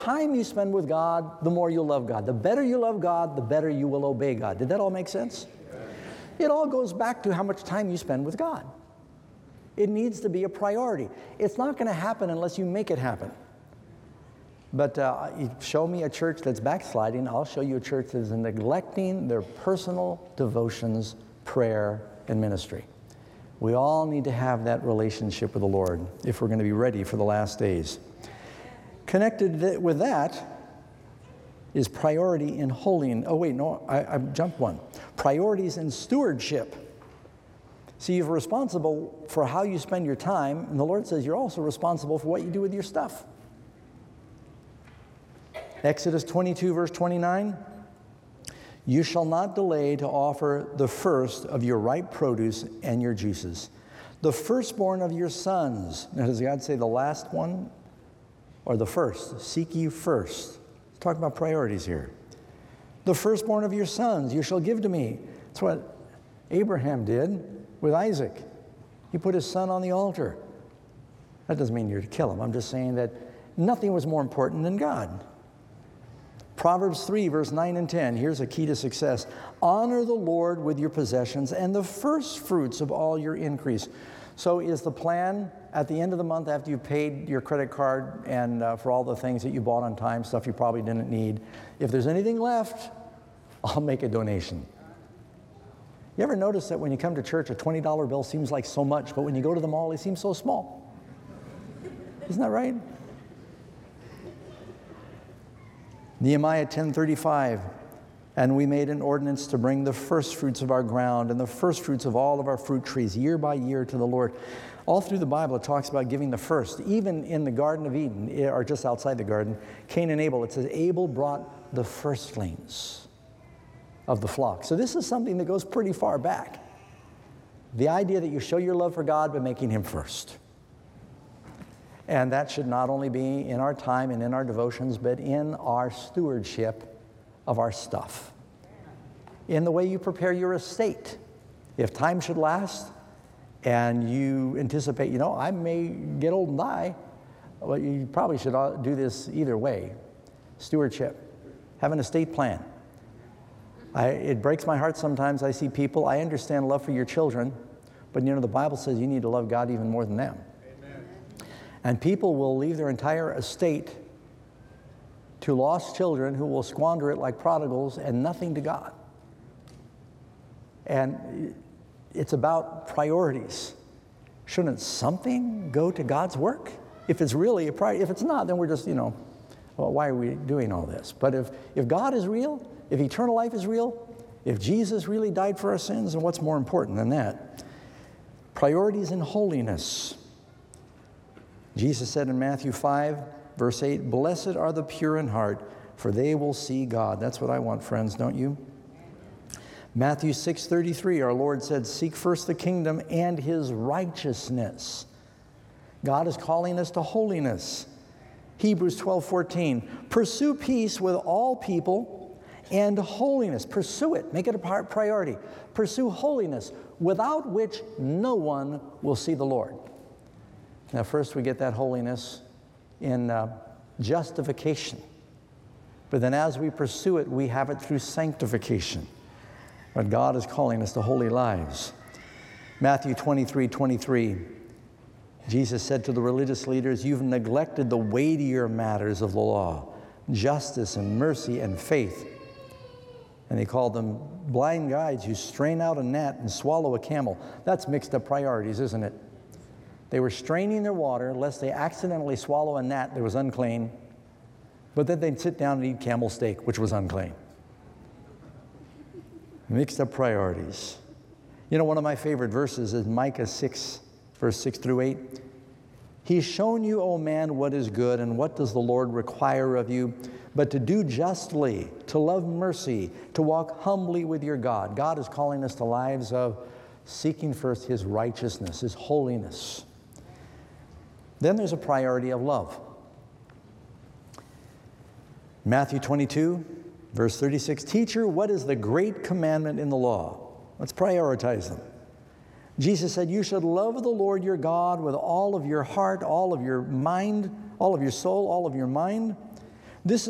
time you spend with God, the more you'll love God. The better you love God, the better you will obey God. Did that all make sense? It all goes back to how much time you spend with God. It needs to be a priority. It's not going to happen unless you make it happen. But you show me a church that's backsliding, I'll show you a church that is neglecting their personal devotions, prayer, and ministry. We all need to have that relationship with the Lord if we're going to be ready for the last days. Connected with that is priority in holiness. Oh wait, no, I jumped one. Priorities in stewardship. See, you're responsible for how you spend your time, and the Lord says you're also responsible for what you do with your stuff. Exodus 22, verse 29. You shall not delay to offer the first of your ripe produce and your juices, the firstborn of your sons. Now, does God say the last one or the first? Seek ye first. Let's talk about priorities here. The firstborn of your sons you shall give to me. That's what Abraham did with Isaac. He put his son on the altar. That doesn't mean you're to kill him. I'm just saying that nothing was more important than God. Proverbs 3, verse 9 and 10. Here's a key to success. Honor the Lord with your possessions and the first fruits of all your increase. So is the plan at the end of the month after you've paid your credit card and for all the things that you bought on time, stuff you probably didn't need, if there's anything left, I'll make a donation. You ever notice that when you come to church, a $20 bill seems like so much, but when you go to the mall, it seems so small? Isn't that right? Nehemiah 10:35, and we made an ordinance to bring the first fruits of our ground and the first fruits of all of our fruit trees year by year to the Lord. All through the Bible, it talks about giving the first. Even in the Garden of Eden, or just outside the garden, Cain and Abel, it says Abel brought the firstlings of the flock. So this is something that goes pretty far back. The idea that you show your love for God by making Him first. And that should not only be in our time and in our devotions, but in our stewardship of our stuff. In the way you prepare your estate. If time should last and you anticipate, I may get old and die, well, you probably should do this either way. Stewardship. Have an estate plan. It breaks my heart sometimes. I see people, I understand love for your children, but the Bible says you need to love God even more than them. And people will leave their entire estate to lost children who will squander it like prodigals and nothing to God. And it's about priorities. Shouldn't something go to God's work? If it's really a priority. If it's not, then we're just, well, why are we doing all this? But if God is real, if eternal life is real, if Jesus really died for our sins, then what's more important than that? Priorities in holiness. Jesus said in Matthew 5, verse 8, blessed are the pure in heart, for they will see God. That's what I want, friends, don't you? Matthew 6:33, our Lord said, seek first the kingdom and His righteousness. God is calling us to holiness. Hebrews 12:14, pursue peace with all people and holiness. Pursue it. Make it a priority. Pursue holiness, without which no one will see the Lord. Now, first we get that holiness in justification. But then as we pursue it, we have it through sanctification. But God is calling us to holy lives. Matthew 23:23, Jesus said to the religious leaders, you've neglected the weightier matters of the law, justice and mercy and faith. And He called them blind guides who strain out a gnat and swallow a camel. That's mixed up priorities, isn't it? They were straining their water lest they accidentally swallow a gnat that was unclean, but then they'd sit down and eat camel steak, which was unclean. Mixed up priorities. One of my favorite verses is Micah 6, verse 6 through 8. He's shown you, O man, what is good, and what does the Lord require of you, but to do justly, to love mercy, to walk humbly with your God. God is calling us to lives of seeking first His righteousness, His holiness. Then there's a priority of love. Matthew 22, verse 36, teacher, what is the great commandment in the law? Let's prioritize them. Jesus said, you should love the Lord your God with all of your heart, all of your mind, all of your soul, all of your mind,